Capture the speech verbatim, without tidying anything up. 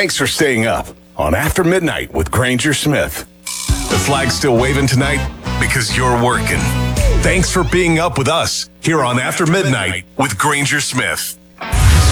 Thanks for staying up on After Midnight with Granger Smith. The flag's still waving tonight because you're working. Thanks for being up with us here on After Midnight with Granger Smith.